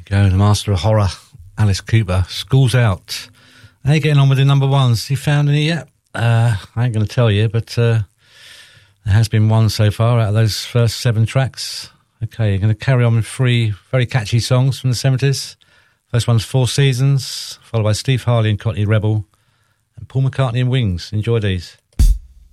Go, the master of horror, Alice Cooper, School's Out. How you getting on with the number ones? You found any yet? I ain't going to tell you, but there has been one so far out of those first 7 tracks. Okay, you're going to carry on with 3 very catchy songs from the 70s. First one's 4 Seasons, followed by Steve Harley and Cockney Rebel, and Paul McCartney and Wings. Enjoy these.